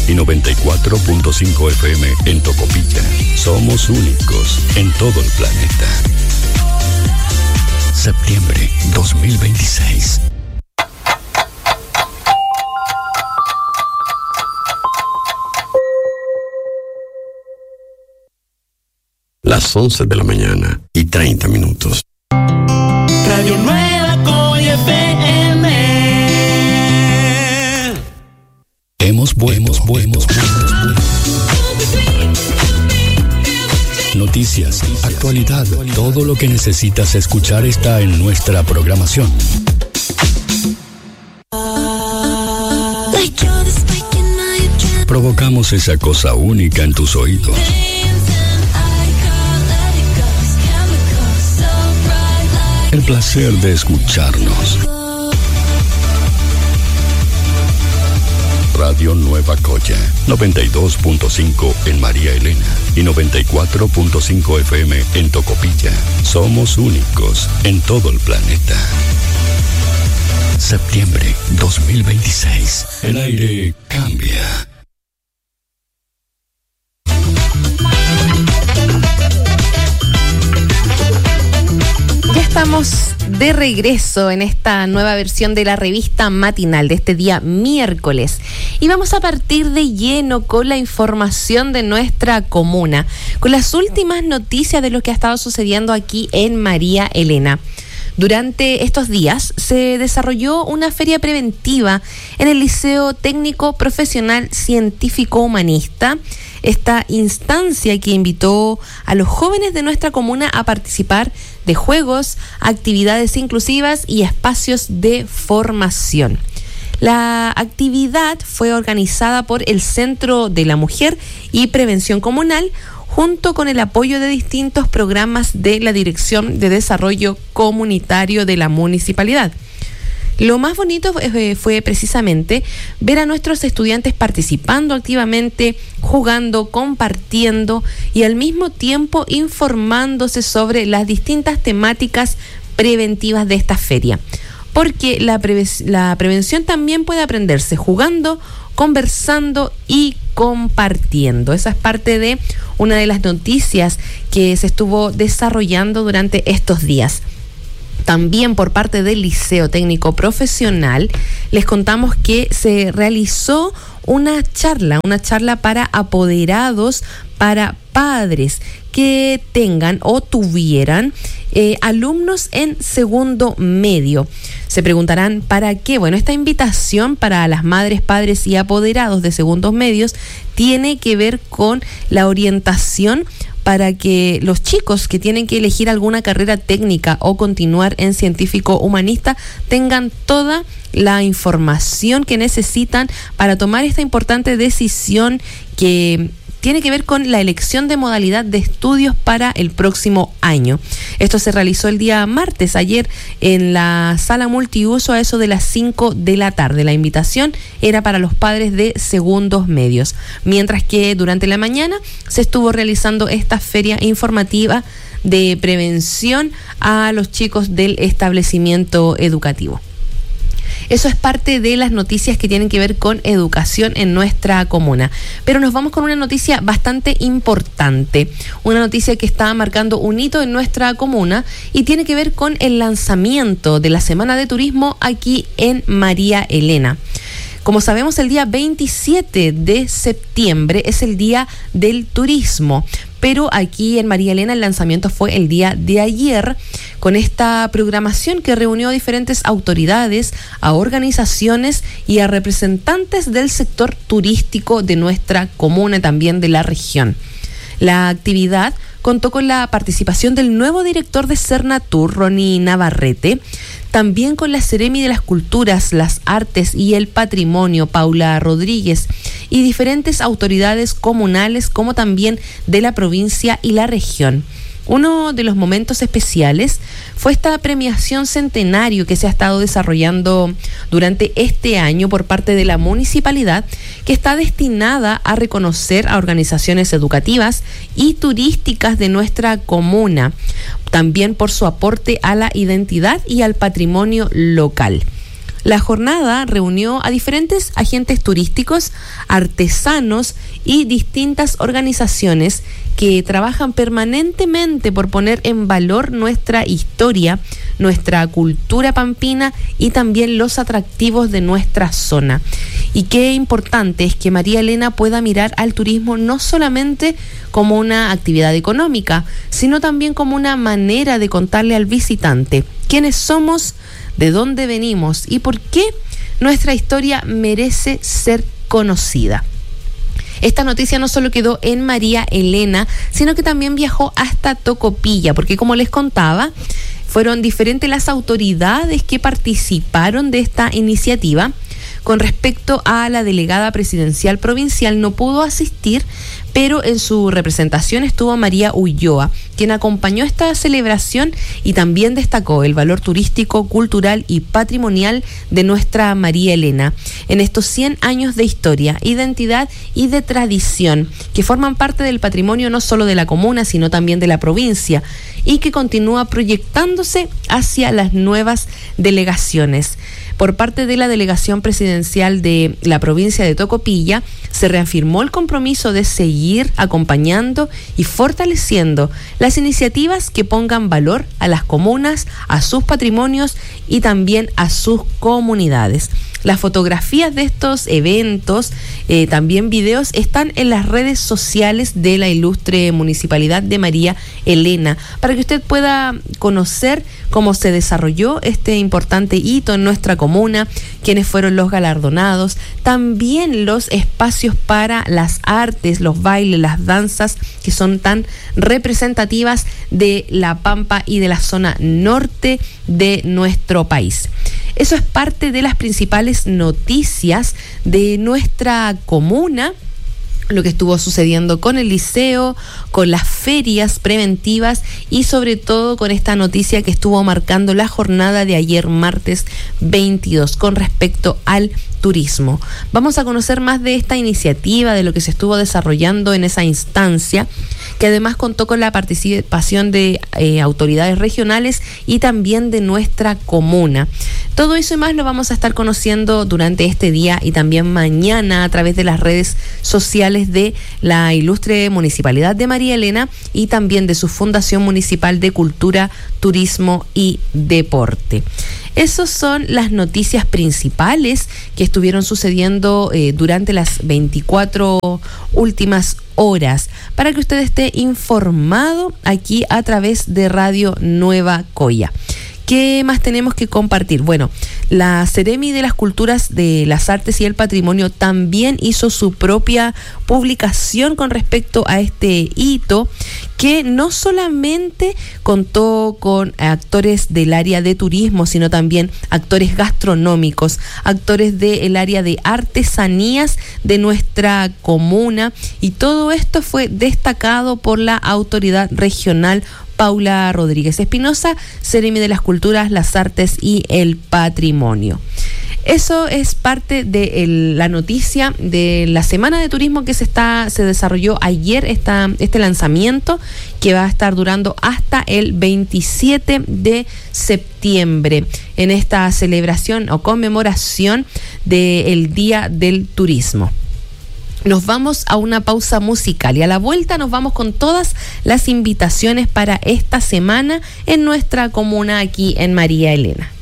y 94.5 FM en Tocopilla. Somos únicos en todo el planeta. Septiembre 2026. Las 11 de la mañana y 30 minutos. Radio Nueva Coy FM. Hemos vuelto. Noticias, actualidad, todo lo que necesitas escuchar está en nuestra programación. Provocamos esa cosa única en tus oídos. El placer de escucharnos. Radio Nueva Coya, 92.5 en María Elena y 94.5 FM en Tocopilla. Somos únicos en todo el planeta. Septiembre 2026. El aire cambia. Estamos de regreso en esta nueva versión de la revista matinal de este día miércoles y vamos a partir de lleno con la información de nuestra comuna, con las últimas noticias de lo que ha estado sucediendo aquí en María Elena. Durante estos días se desarrolló una feria preventiva en el Liceo Técnico Profesional Científico Humanista, esta instancia que invitó a los jóvenes de nuestra comuna a participar de juegos, actividades inclusivas y espacios de formación. La actividad fue organizada por el Centro de la Mujer y Prevención Comunal, junto con el apoyo de distintos programas de la Dirección de Desarrollo Comunitario de la Municipalidad. Lo más bonito fue precisamente ver a nuestros estudiantes participando activamente, jugando, compartiendo y al mismo tiempo informándose sobre las distintas temáticas preventivas de esta feria. Porque la prevención también puede aprenderse jugando, conversando y compartiendo. Esa es parte de una de las noticias que se estuvo desarrollando durante estos días. También por parte del Liceo Técnico Profesional, les contamos que se realizó una charla para apoderados, para padres que tengan o tuvieran alumnos en segundo medio. Se preguntarán ¿para qué? Bueno, esta invitación para las madres, padres y apoderados de segundos medios tiene que ver con la orientación para que los chicos que tienen que elegir alguna carrera técnica o continuar en científico humanista tengan toda la información que necesitan para tomar esta importante decisión que tiene que ver con la elección de modalidad de estudios para el próximo año. Esto se realizó el día martes, ayer, en la sala multiuso a eso de las 5 de la tarde. La invitación era para los padres de segundos medios, mientras que durante la mañana se estuvo realizando esta feria informativa de prevención a los chicos del establecimiento educativo. Eso es parte de las noticias que tienen que ver con educación en nuestra comuna. Pero nos vamos con una noticia bastante importante, una noticia que está marcando un hito en nuestra comuna y tiene que ver con el lanzamiento de la Semana de Turismo aquí en María Elena. Como sabemos, el día 27 de septiembre es el Día del Turismo, pero aquí en María Elena el lanzamiento fue el día de ayer, con esta programación que reunió a diferentes autoridades, a organizaciones y a representantes del sector turístico de nuestra comuna y también de la región. La actividad contó con la participación del nuevo director de Cernatur, Ronnie Navarrete, también con la Seremi de las Culturas, las Artes y el Patrimonio, Paula Rodríguez, y diferentes autoridades comunales como también de la provincia y la región. Uno de los momentos especiales fue esta premiación centenario que se ha estado desarrollando durante este año por parte de la municipalidad, que está destinada a reconocer a organizaciones educativas y turísticas de nuestra comuna, también por su aporte a la identidad y al patrimonio local. La jornada reunió a diferentes agentes turísticos, artesanos y distintas organizaciones que trabajan permanentemente por poner en valor nuestra historia, nuestra cultura pampina y también los atractivos de nuestra zona. Y qué importante es que María Elena pueda mirar al turismo no solamente como una actividad económica, sino también como una manera de contarle al visitante quiénes somos, de dónde venimos y por qué nuestra historia merece ser conocida. Esta noticia no solo quedó en María Elena, sino que también viajó hasta Tocopilla, porque como les contaba, fueron diferentes las autoridades que participaron de esta iniciativa. Con respecto a la delegada presidencial provincial, no pudo asistir, pero en su representación estuvo María Ulloa, quien acompañó esta celebración y también destacó el valor turístico, cultural y patrimonial de nuestra María Elena en estos 100 años de historia, identidad y de tradición que forman parte del patrimonio no solo de la comuna, sino también de la provincia y que continúa proyectándose hacia las nuevas delegaciones. Por parte de la delegación presidencial de la provincia de Tocopilla, se reafirmó el compromiso de seguir acompañando y fortaleciendo las iniciativas que pongan valor a las comunas, a sus patrimonios y también a sus comunidades. Las fotografías de estos eventos, también videos, están en las redes sociales de la ilustre Municipalidad de María Elena, para que usted pueda conocer cómo se desarrolló este importante hito en nuestra comuna, quiénes fueron los galardonados, también los espacios para las artes, los bailes, las danzas, que son tan representativas de La Pampa y de la zona norte de nuestro país. Eso es parte de las principales noticias de nuestra comuna, lo que estuvo sucediendo con el liceo, con las ferias preventivas y sobre todo con esta noticia que estuvo marcando la jornada de ayer martes 22 con respecto al turismo. Vamos a conocer más de esta iniciativa, de lo que se estuvo desarrollando en esa instancia, que además contó con la participación de autoridades regionales y también de nuestra comuna. Todo eso y más lo vamos a estar conociendo durante este día y también mañana a través de las redes sociales de la ilustre Municipalidad de María Elena y también de su Fundación Municipal de Cultura, Turismo y Deporte. Esas son las noticias principales que estuvieron sucediendo durante las 24 últimas horas, para que usted esté informado aquí a través de Radio Nueva Coya. ¿Qué más tenemos que compartir? Bueno, la Seremi de las Culturas, de las Artes y el Patrimonio también hizo su propia publicación con respecto a este hito, que no solamente contó con actores del área de turismo, sino también actores gastronómicos, actores del área de artesanías de nuestra comuna, y todo esto fue destacado por la autoridad regional Paula Rodríguez Espinosa, Seremi de las Culturas, las Artes y el Patrimonio. Eso es parte de la noticia de la Semana de Turismo que se desarrolló ayer, este lanzamiento que va a estar durando hasta el 27 de septiembre en esta celebración o conmemoración del Día del Turismo. Nos vamos a una pausa musical y a la vuelta nos vamos con todas las invitaciones para esta semana en nuestra comuna aquí en María Elena.